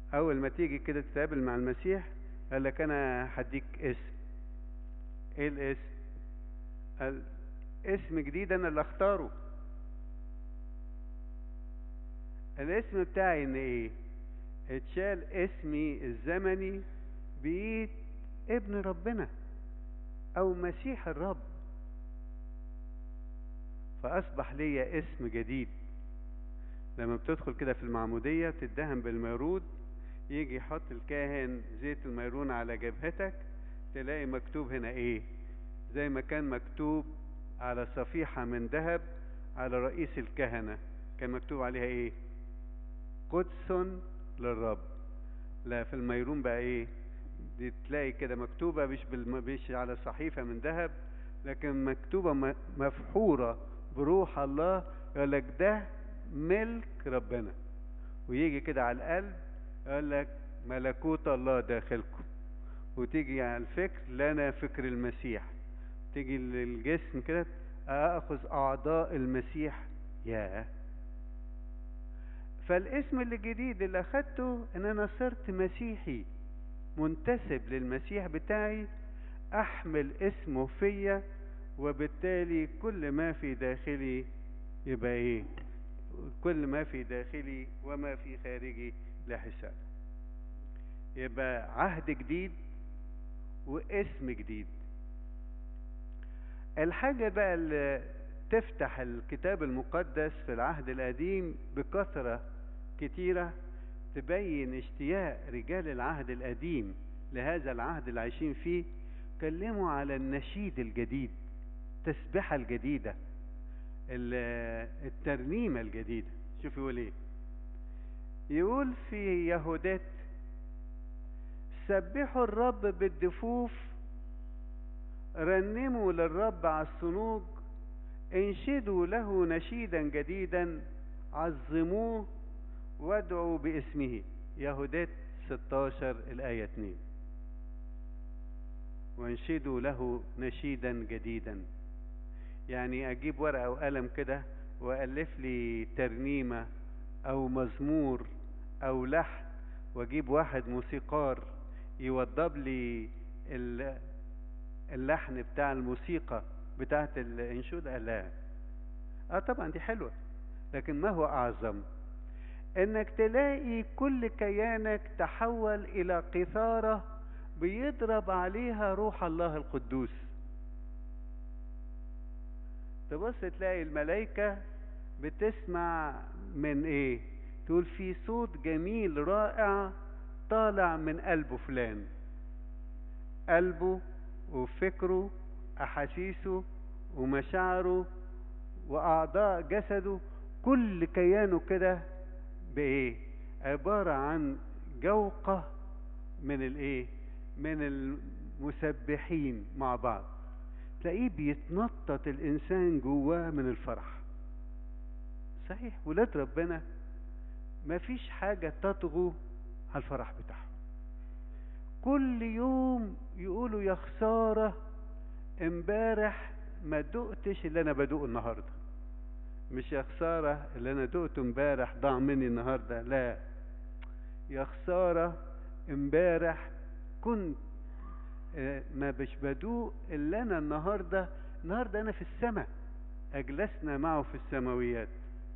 اول ما تيجي كده تتقابل مع المسيح قال لك انا هديك اسم. ايه الاسم؟ قال اسم جديد انا اللي اختاره. الاسم بتاعي ان ايه؟ اتشال اسمي الزمني بقيت ابن ربنا او مسيح الرب، فاصبح ليا اسم جديد. لما بتدخل كده في المعمودية بتدهن بالميرود، يجي يحط الكاهن زيت الميرون على جبهتك، تلاقي مكتوب هنا ايه؟ زي ما كان مكتوب على صفيحة من ذهب على رئيس الكهنة، كان مكتوب عليها ايه؟ قدس للرب. لا، في الميرون بقى ايه؟ دي تلاقي كده مكتوبة مش على صحيفة من ذهب، لكن مكتوبة مفحورة بروح الله، يقول لك ده ملك ربنا. ويجي كده على القلب يقول لك ملكوت الله داخلكم. وتيجي على الفكر لنا فكر المسيح. تيجي للجسم كده اخذ اعضاء المسيح. ياه. فالاسم الجديد اللي اخدته ان انا صرت مسيحي منتسب للمسيح بتاعي، احمل اسمه فيا، وبالتالي كل ما في داخلي يبقى ايه؟ كل ما في داخلي وما في خارجي لحساب. يبقى عهد جديد واسم جديد. الحاجة بقى اللي تفتح الكتاب المقدس في العهد القديم بكثرة كتيرة تبين اشتياق رجال العهد القديم لهذا العهد اللي عايشين فيه. كلموا على النشيد الجديد، التسبحة الجديدة، الترنيمة الجديدة. شوف يقول ايه؟ يقول في يهودات: سبحوا الرب بالدفوف، رنموا للرب على الصنوج، انشدوا له نشيدا جديدا، عظموه وادعوا باسمه. يهودات 16 الآية 2. وانشدوا له نشيدا جديدا، يعني اجيب ورقة وقلم كده والف لي ترنيمة او مزمور او لحن، واجيب واحد موسيقار يوضب لي اللحن بتاع الموسيقى بتاعت الانشودة. لا، طبعا دي حلوة، لكن ما هو اعظم؟ انك تلاقي كل كيانك تحول الى قيثارة بيضرب عليها روح الله القدوس. تبص تلاقي الملائكة بتسمع من ايه؟ تقول في صوت جميل رائع طالع من قلبه فلان. قلبه وفكره، احاسيسه ومشاعره واعضاء جسده، كل كيانه كده بايه؟ عبارة عن جوقة من الايه؟ من المسبحين مع بعض. تلاقيه بيتنطط الانسان جواه من الفرح. صحيح ولاد ربنا ما فيش حاجة تطغو على الفرح بتاعهم. كل يوم يقولوا يا خسارة امبارح ما دقتش اللي انا بدوقه النهاردة. مش يا خسارة اللي انا دقته امبارح ضاع مني النهاردة، لا، يا خسارة امبارح كنت ما بش بدوق اللي انا النهاردة انا في السماء، اجلسنا معه في السماويات.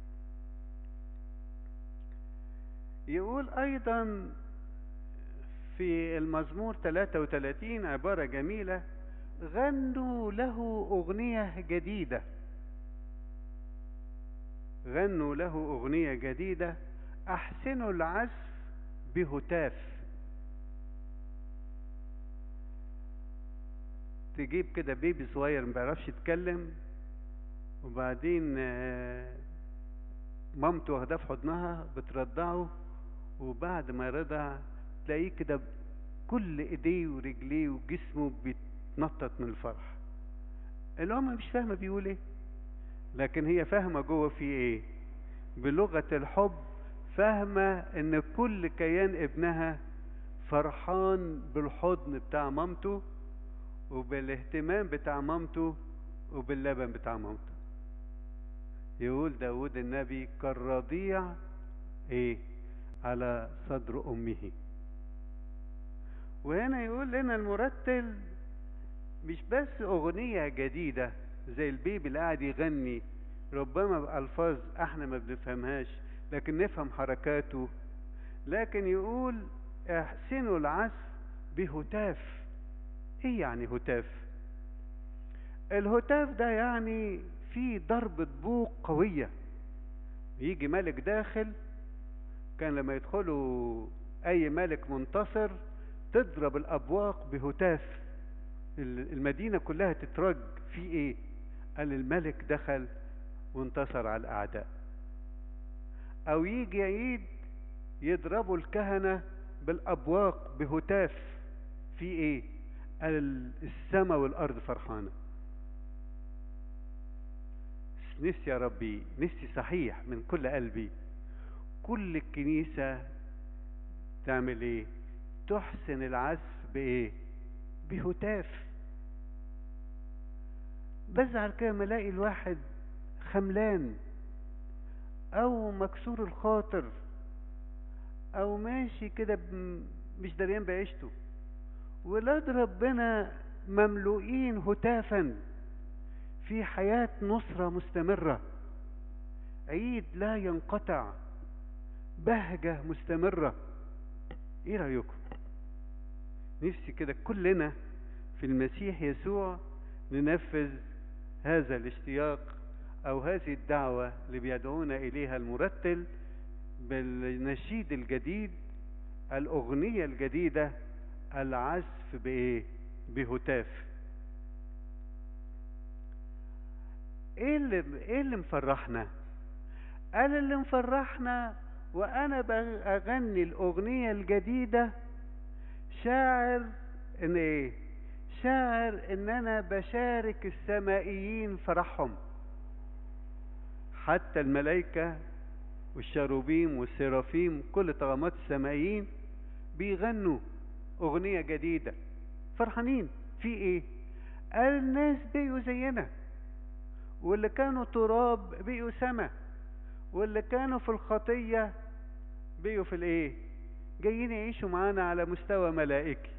يقول ايضا في المزمور 33 عبارة جميلة: غنوا له اغنية جديدة. غنوا له اغنية جديدة، احسنوا العزف بهتاف. تجيب كده بيبي صغير ما بيعرفش يتكلم، وبعدين مامته واخداه في حضنها بترضعه، وبعد ما رضع تلاقيه كده كل ايديه ورجليه وجسمه بيتنطط من الفرح. الام مش فاهمه بيقول ايه، لكن هي فاهمه جوه في ايه؟ بلغه الحب فاهمه ان كل كيان ابنها فرحان بالحضن بتاع مامته وبالاهتمام بتاع مامته وباللبن بتاع مامته. يقول داود النبي: كالرضيع ايه؟ على صدر أمه. وهنا يقول لنا المرتل مش بس أغنية جديدة زي البيبي اللي قاعد يغني ربما بألفاظ احنا ما بنفهمهاش لكن نفهم حركاته، لكن يقول احسنوا العزف بهتاف. ايه يعني هتاف؟ الهتاف ده يعني في ضربة بوق قوية. يجي ملك داخل، كان لما يدخلوا اي ملك منتصر تضرب الابواق بهتاف، المدينة كلها تترج. في ايه؟ قال الملك دخل وانتصر على الاعداء. او يجي عيد يضربوا الكهنة بالابواق بهتاف. في ايه؟ قال السماء والارض فرحانة. نفسي يا ربي، نفسي صحيح من كل قلبي كل الكنيسة تعمل ايه؟ تحسن العزف بايه؟ بهتاف. بزعل كده ما الاقي الواحد خملان او مكسور الخاطر او ماشي كده مش دريان بعيشته، ولاد ربنا مملوئين هتافا في حياة نصرة مستمرة، عيد لا ينقطع، بهجة مستمرة. ايه رأيكم؟ نفسي كده كلنا في المسيح يسوع ننفذ هذا الاشتياق او هذه الدعوة اللي بيدعونا اليها المرتل بالنشيد الجديد، الاغنية الجديدة، العزف بايه؟ بهتاف. ايه اللي مفرحنا؟ قال اللي مفرحنا وانا بغني الاغنية الجديدة شاعر ان ايه؟ شاعر ان انا بشارك السمائيين فرحهم. حتى الملائكة والشاروبيم والسرافيم كل طغمات السمائيين بيغنوا اغنية جديدة فرحانين. في ايه؟ قال الناس بقوا زينا، واللي كانوا تراب بقوا سما، واللي كانوا في الخطية بقوا في الايه؟ جايين يعيشوا معانا على مستوى ملائكي.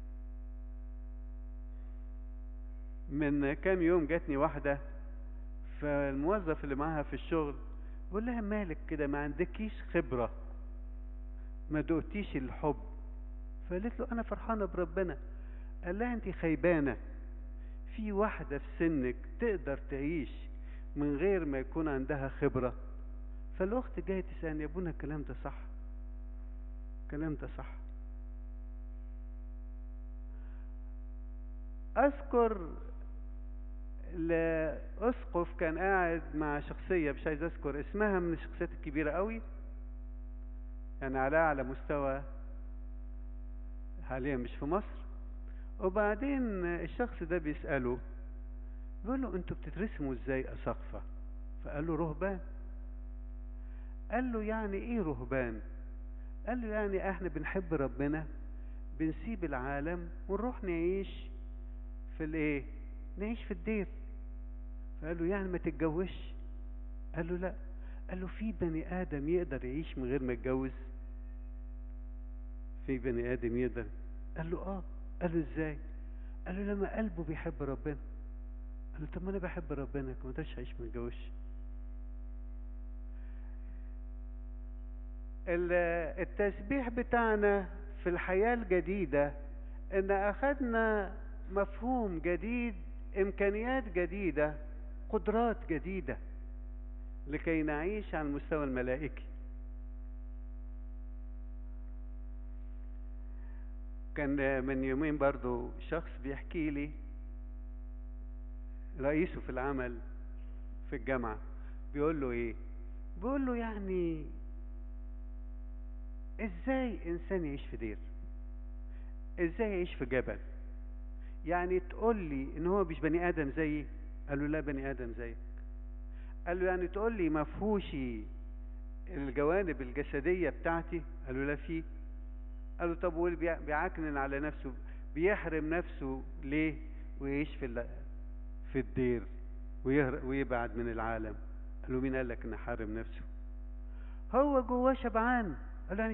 من كام يوم جاتني واحدة، فالموظف اللي معاها في الشغل بقول لها مالك كده ما عندكيش خبرة، ما دقتيش الحب؟ فقالت له انا فرحانة بربنا. قال لها انت خيبانة، في واحدة في سنك تقدر تعيش من غير ما يكون عندها خبرة؟ فالأخت جاية تسألني يا ابونا الكلام ده صح؟ الكلام ده صح. أذكر لأسقف كان قاعد مع شخصية مش عايز أذكر اسمها، من الشخصيات الكبيرة قوي، يعني على مستوى حاليا مش في مصر. وبعدين الشخص ده بيسأله، بيقول له انتوا بتترسموا ازاي أساقفة؟ فقال له رهبان. قال له يعني ايه رهبان؟ قال له يعني احنا بنحب ربنا، بنسيب العالم ونروح نعيش في الايه؟ نعيش في الدير. فقال له يعني ما تتجوزش؟ قال له لا. قال له في بني ادم يقدر يعيش من غير ما يتجوز؟ في بني ادم يقدر؟ قال له اه. قال له ازاي؟ قال له لما قلبه بيحب ربنا. قال له طب ما انا بحب ربنا ما اقدرش اعيش ما اتجوزش. التسبيح بتاعنا في الحياة الجديدة ان اخذنا مفهوم جديد، امكانيات جديدة، قدرات جديدة لكي نعيش على المستوى الملائكي. كان من يومين برضو شخص بيحكي لي، رئيسه في العمل في الجامعة، بيقول له ايه؟ بيقول له يعني ازاي انسان يعيش في دير؟ ازاي يعيش في جبل؟ يعني تقول لي ان هو مش بني ادم زيي؟ قال له لا بني ادم زيك. قال له يعني تقول لي ما فيهوش الجوانب الجسدية بتاعتي؟ قال له لا فيه. قال له طب واللي بيعكنن على نفسه بيحرم نفسه ليه ويعيش في الدير ويبعد من العالم؟ قال له مين قال لك ان حارم نفسه؟ هو جواه شبعان،